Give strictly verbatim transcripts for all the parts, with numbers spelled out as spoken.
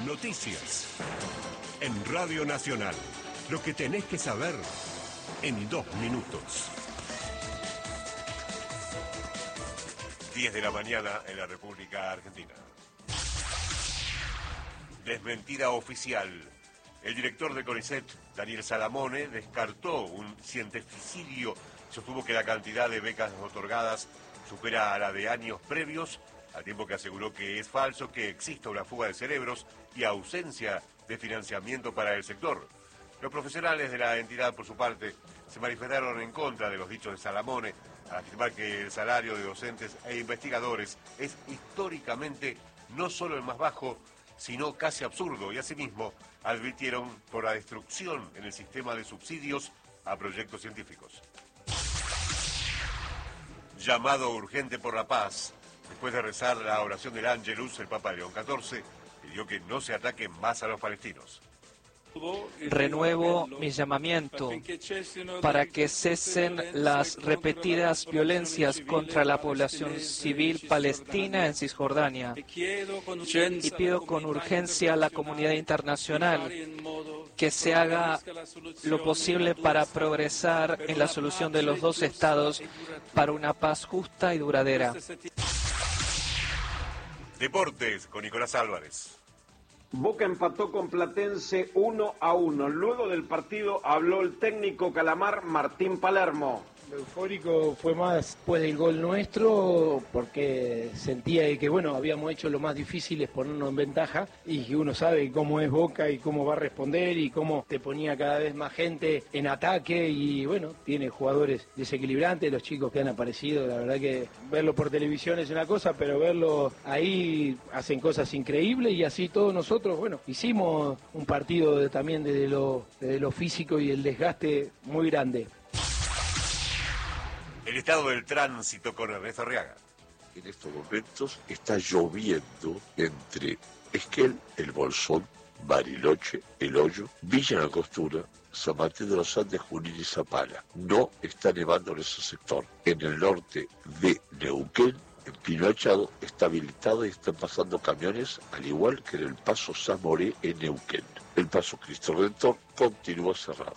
Noticias. En Radio Nacional. Lo que tenés que saber en dos minutos. diez de la mañana en la República Argentina. Desmentida oficial. El director de CONICET, Daniel Salamone, descartó un cientificidio. Sostuvo que la cantidad de becas otorgadas supera a la de años previos, al tiempo que aseguró que es falso que exista una fuga de cerebros y ausencia de financiamiento para el sector. Los profesionales de la entidad, por su parte, se manifestaron en contra de los dichos de Salamone, al afirmar que el salario de docentes e investigadores es históricamente no solo el más bajo, sino casi absurdo, y asimismo advirtieron por la destrucción en el sistema de subsidios a proyectos científicos. Llamado urgente por la paz. Después de rezar la oración del Ángelus, el Papa León catorce pidió que no se ataquen más a los palestinos. Renuevo mi llamamiento para que cesen las repetidas violencias contra la población civil palestina en Cisjordania y pido con urgencia a la comunidad internacional que se haga lo posible para progresar en la solución de los dos estados para una paz justa y duradera. Deportes con Nicolás Álvarez. Boca empató con Platense uno a uno. Luego del partido habló el técnico calamar Martín Palermo. Lo eufórico fue más después del gol nuestro, porque sentía que bueno, habíamos hecho lo más difícil, es ponernos en ventaja, y que uno sabe cómo es Boca y cómo va a responder y cómo te ponía cada vez más gente en ataque, y bueno, tiene jugadores desequilibrantes, los chicos que han aparecido, la verdad que verlo por televisión es una cosa, pero verlo ahí hacen cosas increíbles, y así todos nosotros, bueno, hicimos un partido de, también desde lo, desde lo físico y el desgaste muy grande. El estado del tránsito con Ernesto Arriaga. En estos momentos está lloviendo entre Esquel, El Bolsón, Bariloche, El Hoyo, Villa La Costura, San Martín de los Andes, Junín y Zapala. No está nevando en ese sector. En el norte de Neuquén, en Pino Achado, está habilitado y están pasando camiones, al igual que en el Paso Zamoré en Neuquén. El Paso Cristo Redentor continúa cerrado.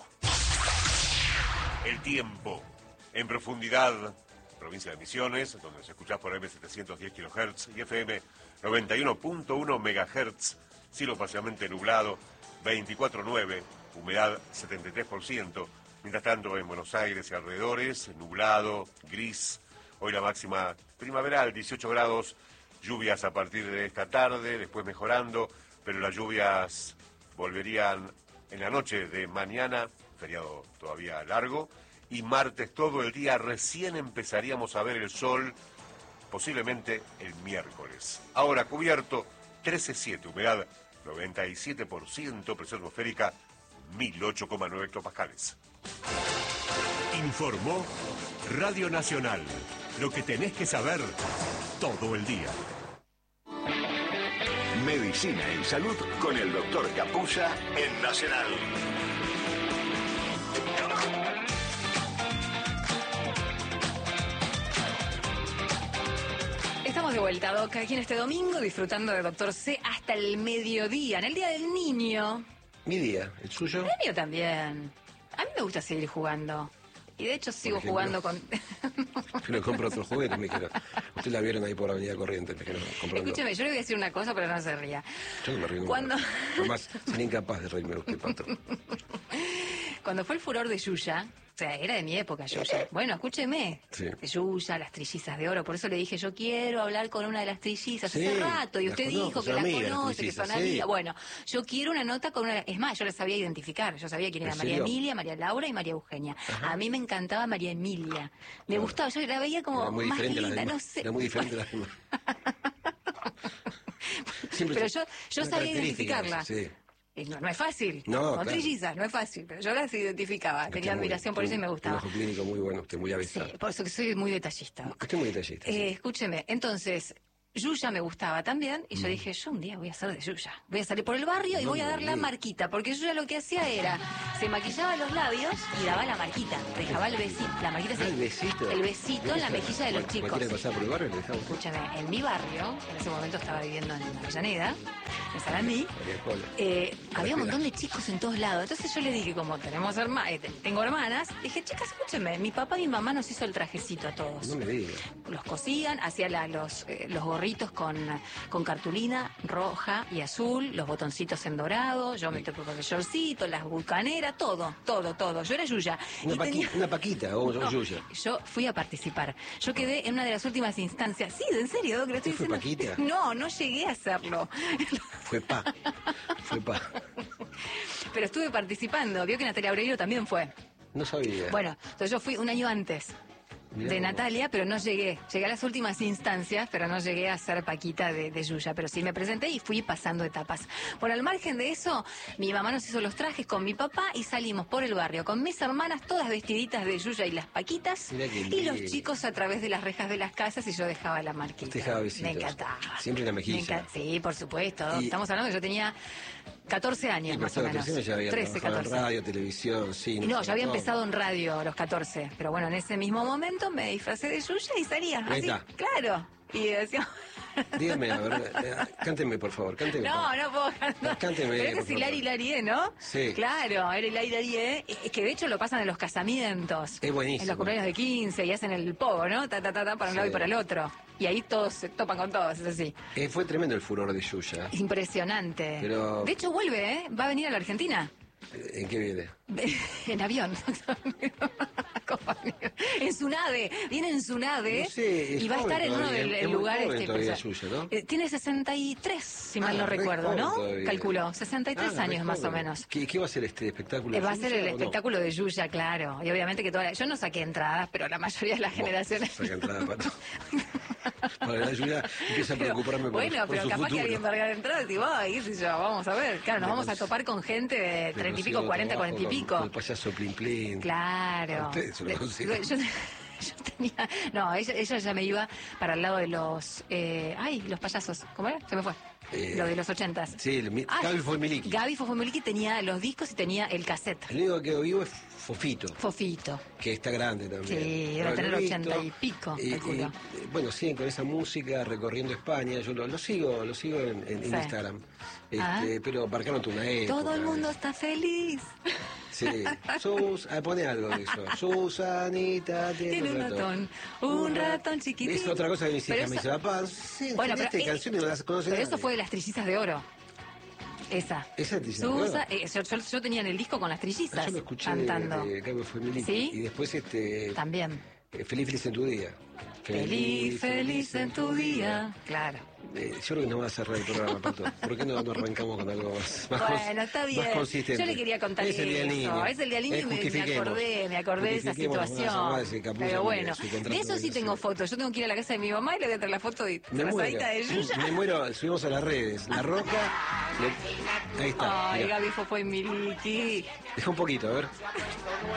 El tiempo. En profundidad, provincia de Misiones, donde se escucha por eme setecientos diez kilohertz y efe eme noventa y uno punto uno megahertz, cielo parcialmente nublado, veinticuatro nueve, humedad setenta y tres por ciento. Mientras tanto, en Buenos Aires y alrededores, nublado, gris, hoy la máxima primaveral, dieciocho grados, lluvias a partir de esta tarde, después mejorando, pero las lluvias volverían en la noche de mañana, feriado todavía largo, y martes todo el día. Recién empezaríamos a ver el sol, posiblemente el miércoles. Ahora cubierto, trece coma siete, humedad noventa y siete por ciento, presión atmosférica mil ocho coma nueve hectopascales. Informó Radio Nacional. Lo que tenés que saber todo el día. Medicina y salud con el doctor Capuzza en Nacional. Estamos de vuelta, Doc, aquí en este domingo, disfrutando de Doctor C hasta el mediodía, en el Día del Niño. Mi día, ¿el suyo? El mío también. A mí me gusta seguir jugando. Y de hecho sigo jugando con... Pero compro otros juguetes, me dijeron. Ustedes la vieron ahí por Avenida Corrientes, me dijeron. Comprando. Escúcheme, yo le voy a decir una cosa, pero no se ría. Yo no me río. Cuando... Además, sería incapaz de reírme usted, Pato. Cuando fue el furor de Yuya, o sea, era de mi época, Yuya. Bueno, escúcheme. Sí. Yuya, las trillizas de oro. Por eso le dije, yo quiero hablar con una de las trillizas Sí, hace rato. Y usted conozco, dijo que son la amigas, conoce, que trillizas, son sí. amigas. Bueno, yo quiero una nota con una... Es más, yo la sabía identificar. Yo sabía quién era ¿En María serio? Emilia, María Laura y María Eugenia. Ajá. A mí me encantaba María Emilia. Me Claro. gustaba. Yo la veía como Era muy más diferente a las linda, demás. no sé. Era muy diferente a las demás. Siempre Pero se- yo, yo una sabía característica, identificarla. Sí. Y no, no es fácil. No, Con claro. trillizas, no es fácil. Pero yo las identificaba. Usted Tenía muy- admiración por eso y me Un gustaba. ojo clínico muy bueno, usted muy Sí, avisado. por eso que soy muy detallista. Usted es muy detallista. Eh, sí. escúcheme, entonces, Yuya me gustaba también, y yo dije, yo un día voy a ser de Yuya. Voy a salir por el barrio y No voy a me dar la diga. marquita, porque Yuya lo que hacía era, se maquillaba los labios y daba la marquita, dejaba el besito. La marquita es Ah, el besito. el besito en la mejilla de los Cual- chicos. Cualquiera que pasaba por el barrio le dejaba usted. Escúchame, en mi barrio, en ese momento estaba viviendo en Avellaneda, en Sarandí, eh, había un montón de chicos en todos lados. Entonces yo le dije, como tenemos herma eh, tengo hermanas, dije, chicas, escúchenme, mi papá y mi mamá nos hizo el trajecito a todos. No me digas. Los cosían, hacía la, los, eh, los gorritos con, con cartulina roja y azul, los botoncitos en dorado, yo me tocó con el shortcito, las bucaneras, todo, todo, todo. Yo era Yuya. Una, paqui tenía... una paquita o no, Yuya. Yo fui a participar. Yo quedé en una de las últimas instancias. Sí, en serio, que lo estoy ¿Fue diciendo. paquita? No, no llegué a hacerlo. Fue pa. Fue pa. Pero estuve participando. Vio que Natalia Oreiro también fue. No sabía. Bueno, entonces yo fui un año antes. Mirá de Natalia, pero no llegué. Llegué a las últimas instancias, pero no llegué a ser Paquita de, de Yuya. Pero sí me presenté y fui pasando etapas. Por al margen de eso, mi mamá nos hizo los trajes con mi papá y salimos por el barrio con mis hermanas, todas vestiditas de Yuya y las Paquitas. Y los chicos a través de las rejas de las casas y yo dejaba la marquita. Dejaba besitos. Me encantaba. Siempre la mejilla. Sí, por supuesto. Y... Estamos hablando que yo tenía catorce años, más o menos. Ya había trece, catorce. En radio, televisión, cine. No, yo había empezado en radio a los catorce. Pero bueno, en ese mismo momento me disfracé de Yuya y salía. Ahí así, está. Claro. Y decía... Dígame, a ver, eh, cánteme, por favor, cánteme. No, por... no puedo cantar. Cánteme, pero es Hilari Hilarie, ¿no? Sí. Claro, era Hilari Hilarie. Es que de hecho lo pasan en los casamientos. Es buenísimo. En los cumpleaños de quince y hacen el pogo, ¿no? Ta, ta, ta, ta, para un sí. lado y para el otro. Y ahí todos se topan con todos, es así. Eh, fue tremendo el furor de Yuya. Impresionante. Pero... De hecho vuelve, ¿eh? Va a venir a la Argentina. ¿En qué viene? En avión. En su nave, viene en su nave no sé, y va a estar en uno del lugar este. Suyo, ¿no? eh, tiene sesenta y tres, si mal ah, no recuerdo, ¿no? Todavía. Calculo, sesenta y tres ah, años más o menos. ¿Qué, ¿Qué va a ser este espectáculo? Eh, va a ser el espectáculo no? de Yuya, claro. Y obviamente que toda la... Yo no saqué entradas, pero la mayoría de las bueno, generaciones... Saca entradas, Pato. Para la Yuya empieza a preocuparme por, bueno, por pero su capaz futuro. Que alguien va a regalar entradas y digo, ay, qué sé yo, vamos a ver. Claro, nos vamos a topar con gente de treinta y pico, cuarenta, cuarenta y pico. El payaso Plin Plin. Claro. Ustedes se lo consiguen. Yo, yo tenía... No, ella, ella ya me iba para el lado de los... Eh, ay, los payasos. ¿Cómo era? Se me fue. Eh, lo de los ochentas. Sí, el, ah, Gaby Fofemiliki. Gaby Fofemiliki tenía los discos y tenía el cassette. El único que vivo es Fofito. Fofito. Que está grande también. Sí, debe tener ochenta y pico. Y, y, bueno, siguen con esa música recorriendo España. Yo lo, lo sigo, lo sigo en, en, sí. en Instagram. Este, ah. Pero marcaron una época. Todo el mundo está feliz. Sí. Sus, ah, pone algo de eso. Susanita tiene, tiene un ratón. Un ratón chiquitito. Es otra cosa que mis hijas me dicen, papá, sí, bueno, pero, esta eh, canción y no las conoce Pero nadie. eso fue de las trillizas de oro. Esa. Esa es Susa, eh, yo, yo, yo tenía en el disco con las trillizas. Yo lo escuché cantando. de, de fue ¿Sí? Y después este. También. Eh, feliz, feliz en tu día. Feliz, feliz, feliz en tu día. Claro. Eh, yo creo que no va a cerrar el programa, Pato. ¿Por qué no, no arrancamos con algo más, más Bueno, está bien. Más consistente? Yo le quería contar es el día eso. Niño. Es el día niño y me, me acordé, me acordé de esa situación. Pero bueno, de eso sí tengo fotos. Yo tengo que ir a la casa de mi mamá y le voy a traer la foto de trazadita de Yuya. Me muero, subimos a las redes. La Roca. Le... Ahí está. Ay, Gaby Fofemiliki. Deja un poquito, a ver.